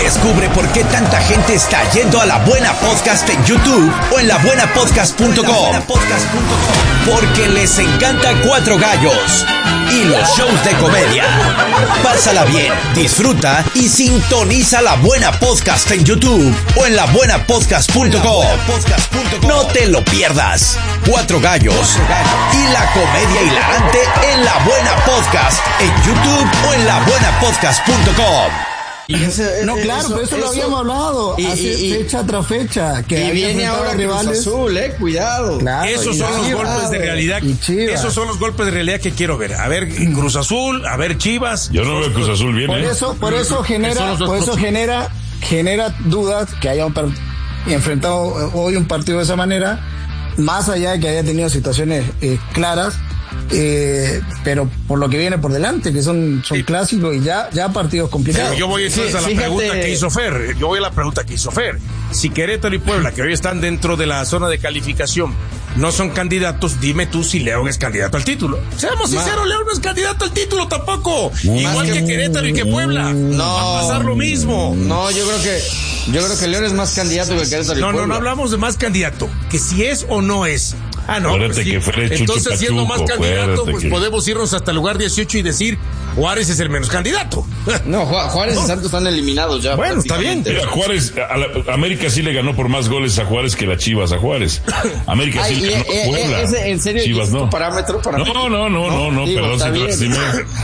Descubre por qué tanta gente está yendo a La Buena Podcast en YouTube o en labuenapodcast.com. Porque les encanta Cuatro Gallos y los shows de comedia. Pásala bien, disfruta y sintoniza La Buena Podcast en YouTube o en labuenapodcast.com. No te lo pierdas. Cuatro Gallos y la comedia hilarante en La Buena Podcast en YouTube o en labuenapodcast.com. Pero eso lo habíamos hablado fecha tras fecha. Que y viene ahora rivales. Cruz Azul, cuidado. Claro, esos son los golpes de realidad. Esos son los golpes de realidad que quiero ver. A ver Cruz Azul, a ver Chivas. Yo no veo Cruz Azul bien. Por eso genera dudas que hayan enfrentado hoy un partido de esa manera, más allá de que haya tenido situaciones claras. Pero por lo que viene por delante, que son clásicos y ya partidos complicados. Pero yo voy entonces a la pregunta que hizo Fer. Si Querétaro y Puebla, que hoy están dentro de la zona de calificación, no son candidatos, dime tú si León es candidato al título. Seamos sinceros, León no es candidato al título tampoco. Igual que Querétaro y que Puebla. No. Va a pasar lo mismo. No, yo creo que León es más candidato que Querétaro y Puebla. No hablamos de más candidato, que si es o no es. No, acuérdate que fue entonces siendo más candidato, pues podemos irnos hasta el lugar 18 y decir Juárez es el menos candidato. No, Juárez y Santos están eliminados ya. Bueno, está bien. Mira, Juárez, América sí le ganó por más goles a Juárez que la Chivas a Juárez. América sí le ganó a Puebla. ¿En serio? Chivas no. Parámetro para no, perdón si te lastimé.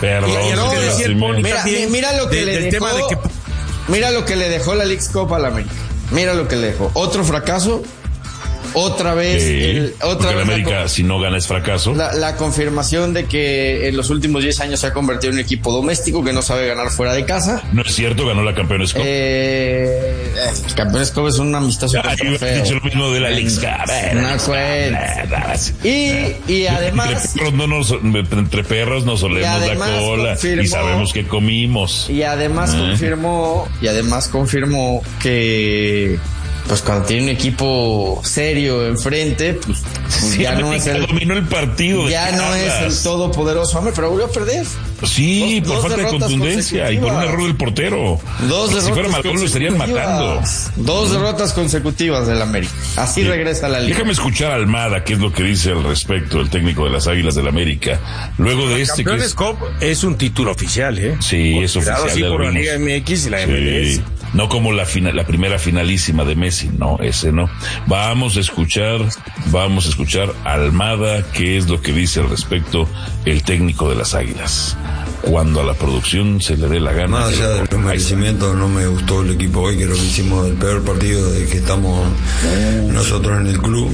Mira lo que le dejó. Mira lo que le dejó la Leagues Cup a la América. Mira lo que le dejó. Otro fracaso. Otra vez, porque el América, si no gana, es fracaso. La confirmación de que en los últimos 10 años se ha convertido en un equipo doméstico que no sabe ganar fuera de casa. No es cierto, ganó la Campeones Cup. Campeones Cup es un amistoso. He dicho lo mismo de la Leagues Cup. No cuenta. Y además. Entre perros nos olemos la cola y sabemos que comimos. Y además confirmó que. Pues cuando tiene un equipo serio enfrente, pues ya no es el... dominó el partido. Ya no es el todopoderoso, hombre, pero volvió a perder. Sí, por falta de contundencia y por un error del portero. Si fuera Malcón lo estarían matando. 2 derrotas consecutivas del América. Así regresa la liga. Déjame escuchar a Almada, qué es lo que dice al respecto el técnico de las Águilas del América. Luego de Campeones Cup es un título oficial, Sí, es oficial. Sí, por la Liga MX y la MLS. No como la primera finalísima de Messi, no, ese no. Vamos a escuchar a Almada, qué es lo que dice al respecto el técnico de las Águilas. Cuando a la producción se le dé la gana. Más allá de los merecimientos, no me gustó el equipo hoy, creo que hicimos el peor partido de que estamos nosotros en el club.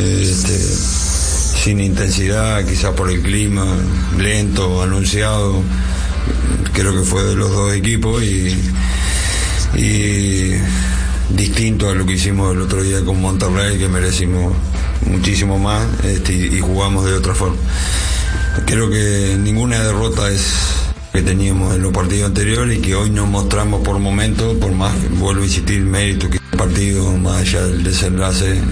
Sin intensidad, quizás por el clima, lento, anunciado. Creo que fue de los dos equipos y distinto a lo que hicimos el otro día con Monterrey, que merecimos muchísimo más y jugamos de otra forma. Creo que ninguna derrota es que teníamos en los partidos anteriores y que hoy nos mostramos por momentos, por más, vuelvo a insistir, mérito que el partido, más allá del desenlace,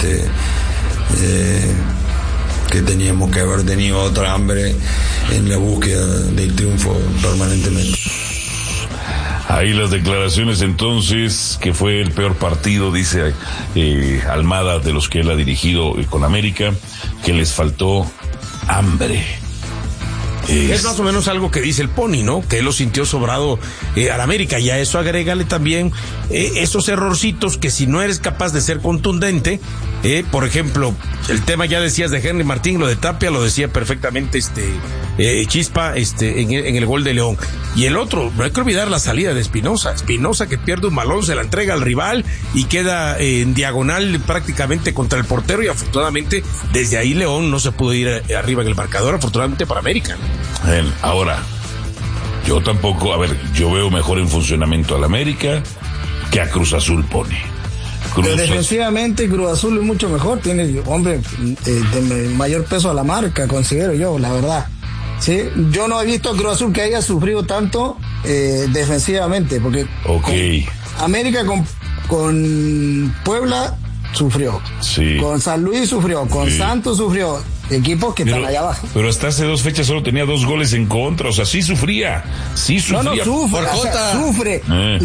que teníamos que haber tenido otra hambre en la búsqueda del triunfo permanentemente. Ahí las declaraciones entonces, que fue el peor partido, dice Almada, de los que él ha dirigido con América, que les faltó hambre. Es más o menos algo que dice el Pony, ¿no? Que él lo sintió sobrado al América, y a eso agrégale también esos errorcitos que si no eres capaz de ser contundente, por ejemplo, el tema ya decías de Henry Martín, lo de Tapia, lo decía perfectamente Chispa en el gol de León. Y el otro, no hay que olvidar la salida de Espinosa que pierde un balón, se la entrega al rival y queda en diagonal prácticamente contra el portero, y afortunadamente desde ahí León no se pudo ir arriba en el marcador, afortunadamente para América. Ahora, yo veo mejor en funcionamiento al América que a Cruz Azul pone. Defensivamente Cruz Azul es mucho mejor, tiene de mayor peso a la marca, considero yo, la verdad. Sí, yo no he visto a Cruz Azul que haya sufrido tanto defensivamente, porque América con Puebla sufrió, con San Luis sufrió, con Santos sufrió, equipos que están allá abajo. Pero hasta hace 2 fechas solo tenía 2 goles en contra, o sea, sí sufría. No, sufre.